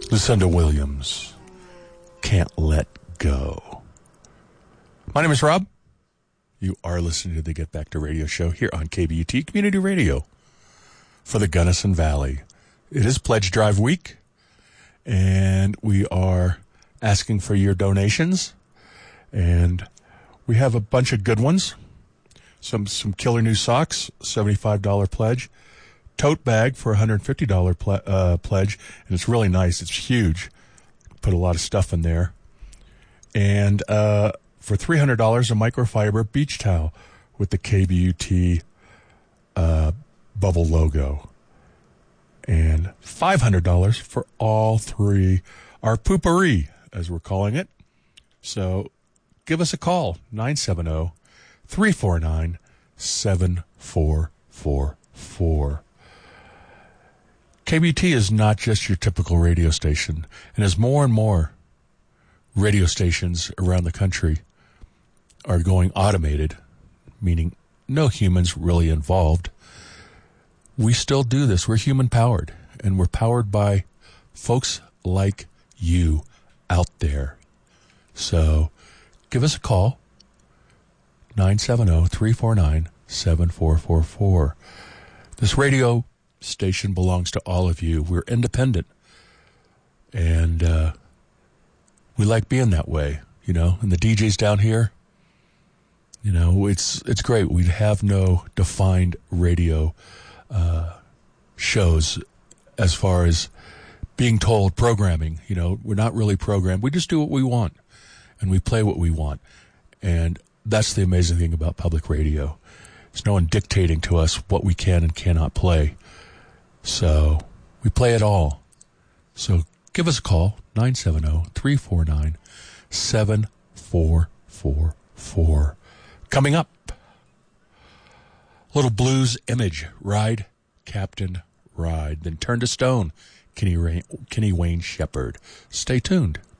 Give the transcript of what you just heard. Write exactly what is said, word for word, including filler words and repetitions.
Lucinda Williams, Can't Let Go. My name is Rob. You are listening to the Get Back to Radio show here on K B U T Community Radio for the Gunnison Valley. It is Pledge Drive week, and we are asking for your donations, and we have a bunch of good ones. Some some killer new socks, seventy-five dollars pledge. Tote bag for a one hundred fifty dollars ple- uh, pledge, and it's really nice. It's huge. Put a lot of stuff in there. And uh, for three hundred dollars, a microfiber beach towel with the K B U T uh, bubble logo. And five hundred dollars for all three, our poopery, as we're calling it. So give us a call, nine seven zero, three four nine, seven four four four. K B T is not just your typical radio station, and as more and more radio stations around the country are going automated, meaning no humans really involved, we still do this. We're human-powered, and we're powered by folks like you out there. So give us a call, nine seven zero, three four nine, seven four four four. This radio station belongs to all of you. We're independent, and uh, we like being that way, you know. And the D Js down here, you know, it's it's great. We have no defined radio uh, shows as far as being told programming. You know, we're not really programmed. We just do what we want, and we play what we want, and that's the amazing thing about public radio. There's no one dictating to us what we can and cannot play. So we play it all. So give us a call, nine seven zero, three four nine, seven four four four. Coming up, little blues image, Ride, Captain, Ride. Then Turn to Stone, Kenny, Rain, Kenny Wayne Shepherd. Stay tuned.